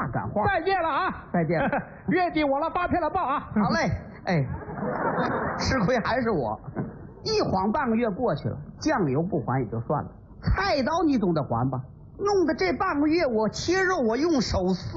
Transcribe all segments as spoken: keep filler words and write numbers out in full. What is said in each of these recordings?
话赶话。 再见了啊！ 再见了， 月底我拿发票来报啊！ 好嘞，哎，吃亏还是我。一晃半个月过去了，酱油不还也就算了，菜刀你总得还吧？弄得这半个月我切肉我用手撕，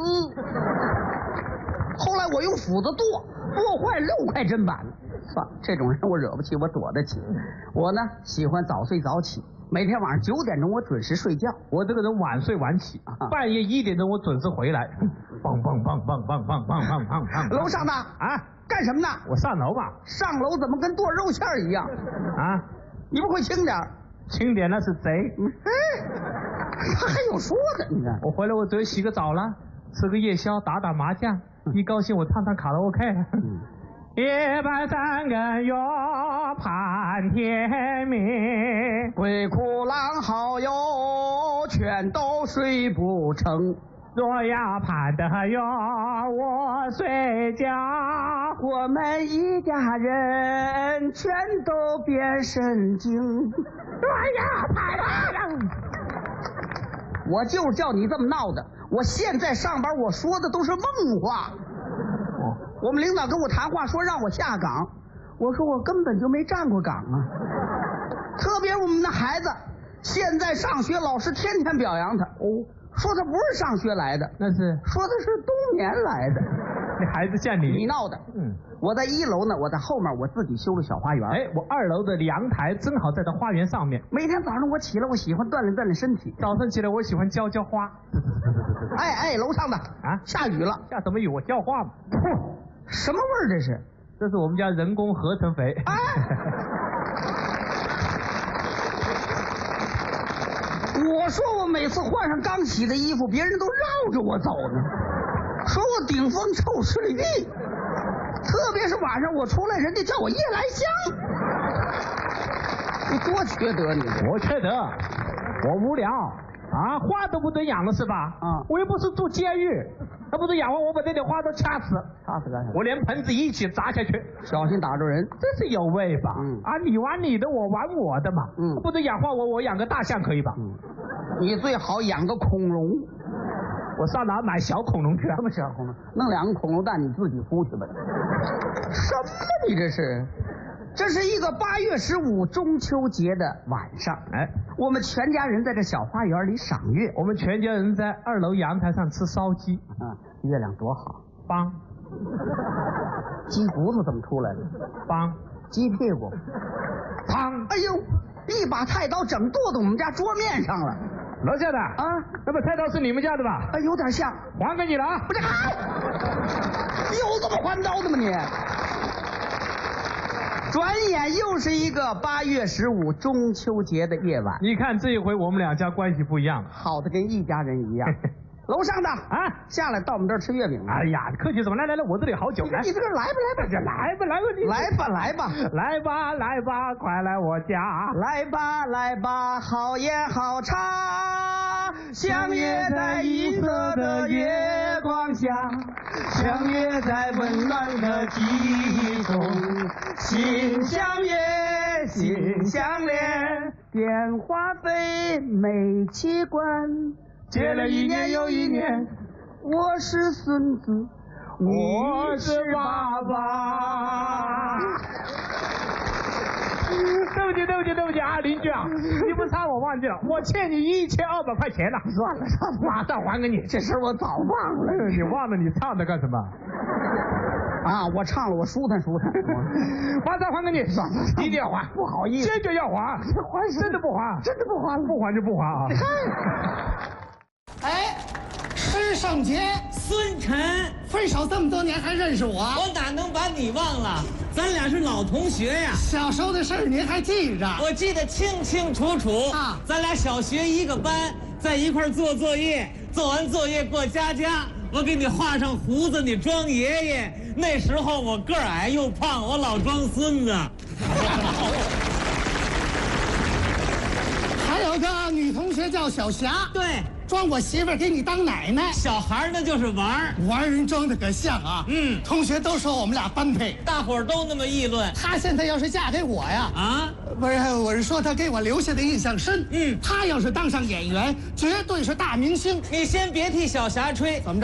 后来我用斧子剁，剁坏六块砧板了。算了，这种人我惹不起，我躲得起。我呢喜欢早睡早起，每天晚上九点钟我准时睡觉。 我这个人晚睡晚起，啊、半夜一点钟我准时回来。棒棒棒棒棒棒棒棒棒棒！ 楼上呢？ 啊， 干什么呢？ 我上楼吧。 上楼怎么跟剁肉馅一样？ 啊， 你不会轻点？ 轻点那是贼。 哎，他还有说的，你看。 我回来我只有洗个澡了，吃个夜宵，打打麻将，一高兴我唱唱卡拉 OK。嗯夜半三更月盼天明， 鬼哭狼嚎哟，全都睡不成。 若要盼得哟，我睡觉。 我们一家人全都变神经。 若要盼得， 我就是叫你这么闹的。我现在上班，我说的都是梦话。我们领导跟我谈话说让我下岗，我说我根本就没站过岗啊。特别我们的孩子现在上学，老师天天表扬他，哦，说他不是上学来的， 那是说的是冬眠来的。 那孩子像你， 你闹的。嗯，我在一楼呢，我在后面我自己修了小花园。 哎，我二楼的阳台正好在这花园上面。 每天早上我起来，我喜欢锻炼锻炼身体。 早上起来我喜欢浇浇花。 哎哎，楼上的啊， 下雨了。 下什么雨？我浇花嘛。 什么味儿这是？ 这是我们家人工合成肥。 哎，我说我每次换上刚洗的衣服，别人都绕着我走呢，说我顶风臭湿了地。特别是晚上我出来，人家叫我夜来香。你多缺德你！ 我缺德，我无聊啊，花都不准养了是吧？ 啊， 我又不是住监狱。他不是养完我把这点花都掐死， 掐死干什么？ 我连盆子一起砸下去， 小心打着人， 这是有味吧？ 嗯啊，你玩你的，我玩我的嘛。嗯，不是养花我我养个大象可以吧？ 嗯，你最好养个恐龙。 我上哪买小恐龙去啊？ 什么小恐龙？弄两个恐龙蛋你自己孵去吧。什么你这是？这是一个八月十五中秋节的晚上，哎，我们全家人在这小花园里赏月。 我们全家人在二楼阳台上吃烧鸡， 啊，月亮多好， 棒。 鸡骨头怎么出来了？ 棒。 鸡屁股， 棒。 哎呦，一把菜刀整剁到我们家桌面上了。 楼下的啊， 那把菜刀是你们家的吧？ 啊，有点像。 还给你了啊！ 不是，有这么还刀的吗你？转眼又是一个八月十五中秋节的夜晚。 你看这一回我们两家关系不一样， 好的跟一家人一样。楼上的啊，下来到我们这儿吃月饼。 哎呀，客气什么？来来来，我这里好酒。 来，你这个来吧来吧， 这来吧来吧，你来吧来吧来吧来吧，快来我家。 来吧来吧，好烟好茶，相约在银色的月光下，相约在温暖的记忆中，心相约心相连，电话费没期关。 接了一年又一年， 我是孙子， 我是爸爸。对不起，对不起，对不起啊，邻居啊，你不差我忘记了，我欠你一千二百块钱呢。 算了算了， 马上还给你。 这事我早忘了。 你忘了你唱的干什么？ 啊，我唱了，我舒坦舒坦。 马上还给你。 算了， 一定要还， 不好意思， 坚决要还。 还真的不还， 真的不还， 不还就不还啊。 哎，师胜杰， 孙晨， 分手这么多年还认识我？ 我哪能把你忘了？咱俩是老同学呀。 小时候的事儿您还记着？ 我记得清清楚楚啊！ 咱俩小学一个班，在一块儿做作业，做完作业过家家，我给你画上胡子，你装爷爷。那时候我个儿矮又胖，我老装孙子。 还有个女同学叫小霞， 对， 装我媳妇儿给你当奶奶。 小孩那就是玩儿， 玩人装的可像啊。 嗯， 同学都说我们俩般配， 大伙儿都那么议论。 她现在要是嫁给我呀， 啊， 不是，我是说她给我留下的印象深。 嗯， 她要是当上演员，绝对是大明星。 你先别替小霞吹， 怎么着？